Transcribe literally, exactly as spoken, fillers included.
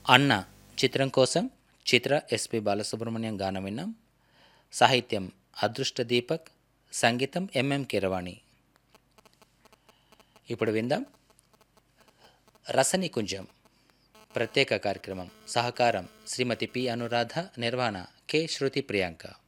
అన్న చిత్రం కోసం చిత్ర ఎస్పి బాలసుబ్రహ్మణ్యం గానం విన్నాం. సాహిత్యం అదృష్ట దీపక్, సంగీతం ఎంఎం కీరవాణి. ఇప్పుడు విందాం రసనికుంజం ప్రత్యేక కార్యక్రమం. సహకారం శ్రీమతి పి అనురాధ, నిర్వహణ కె శృతి ప్రియాంక.